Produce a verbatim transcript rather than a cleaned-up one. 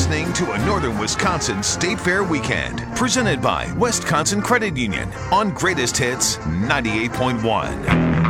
listening to a Northern Wisconsin State Fair weekend, presented by Wisconsin Credit Union on Greatest Hits ninety-eight point one.